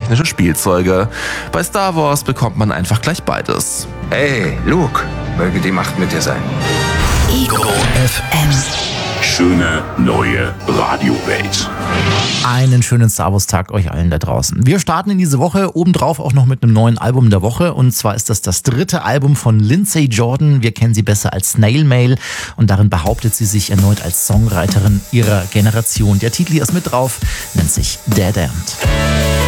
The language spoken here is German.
technische Spielzeuge. Bei Star Wars bekommt man einfach gleich beides. Hey, Luke, möge die Macht mit dir sein. Ego FM. Schöne neue Radiowelt. Einen schönen Star Wars Tag euch allen da draußen. Wir starten in diese Woche obendrauf auch noch mit einem neuen Album der Woche. Und zwar ist das 3. Album von Lindsay Jordan. Wir kennen sie besser als Snail Mail. Und darin behauptet sie sich erneut als Songwriterin ihrer Generation. Der Titel hier ist mit drauf, nennt sich Dead End.